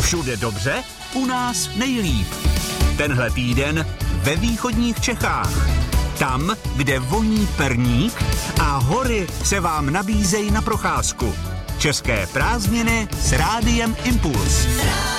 Všude dobře, u nás nejlíp. Tenhle týden ve východních Čechách. Tam, kde voní perník a hory se vám nabízejí na procházku. České prázdniny s Rádiem Impuls.